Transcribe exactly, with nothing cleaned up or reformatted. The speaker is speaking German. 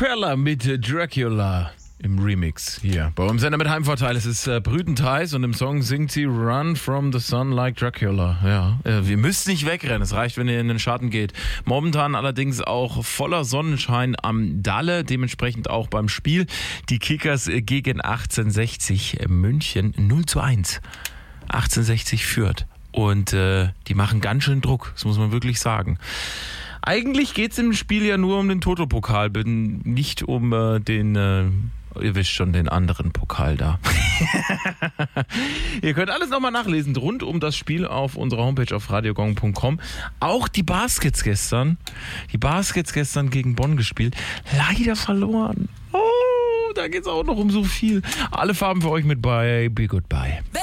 Capella mit Dracula im Remix hier bei uns Sender mit Heimvorteil. Es ist äh, Brüten Theis und im Song singt sie Run from the sun like Dracula. Ja, äh, wir müsst nicht wegrennen. Es reicht, wenn ihr in den Schatten geht. Momentan allerdings auch voller Sonnenschein am Dalle, dementsprechend auch beim Spiel. Die Kickers gegen achtzehnhundertsechzig München null zu eins. achtzehnhundertsechzig führt. Und äh, die machen ganz schön Druck, das muss man wirklich sagen. Eigentlich geht es im Spiel ja nur um den Toto-Pokal, nicht um äh, den, äh, ihr wisst schon, den anderen Pokal da. Ihr könnt alles nochmal nachlesen rund um das Spiel auf unserer Homepage auf radiogong punkt com. Auch die Baskets gestern, die Baskets gestern gegen Bonn gespielt, leider verloren. Oh, da geht es auch noch um so viel. Alle Farben für euch mit bei Be Goodbye.